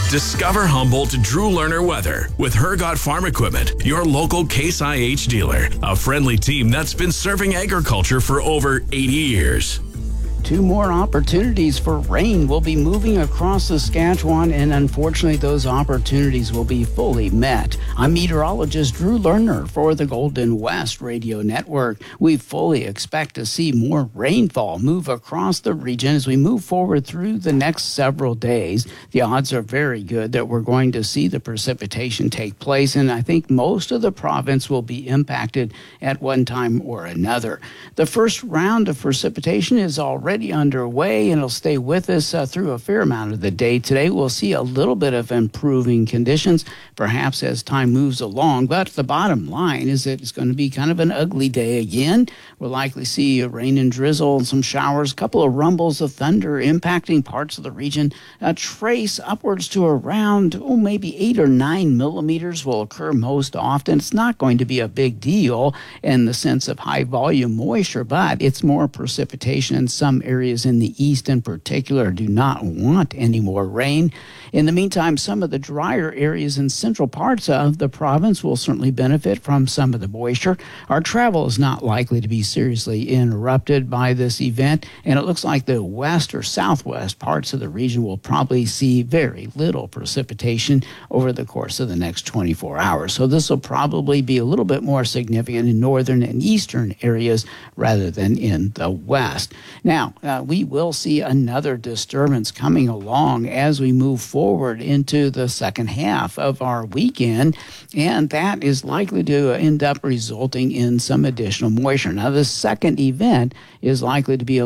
Discover Humboldt Drew Lerner weather with Hergot Farm Equipment, your local Case IH dealer. A friendly team that's been serving agriculture for over 80 years. 2 more opportunities for rain will be moving across Saskatchewan, and unfortunately those opportunities will be fully met. I'm meteorologist Drew Lerner for the Golden West Radio Network. We fully expect to see more rainfall move across the region as we move forward through the next several days. The odds are very good that we're going to see the precipitation take place, and I think most of the province will be impacted at one time or another. The first round of precipitation is already underway, and it'll stay with us through a fair amount of the day today. We'll see a little bit of improving conditions, perhaps as time moves along, but the bottom line is that it's going to be kind of an ugly day again. We'll likely see rain and drizzle and some showers, a couple of rumbles of thunder impacting parts of the region. A trace upwards to around, maybe 8 or 9 millimeters will occur most often. It's not going to be a big deal in the sense of high volume moisture, but it's more precipitation, and some areas in the east in particular do not want any more rain. In the meantime, some of the drier areas in central parts of the province will certainly benefit from some of the moisture. Our travel is not likely to be seriously interrupted by this event, and it looks like the west or southwest parts of the region will probably see very little precipitation over the course of the next 24 hours. So this will probably be a little bit more significant in northern and eastern areas rather than in the west. Now, we will see another disturbance coming along as we move forward into the second half of our weekend, and that is likely to end up resulting in some additional moisture. Now, the second event is likely to be a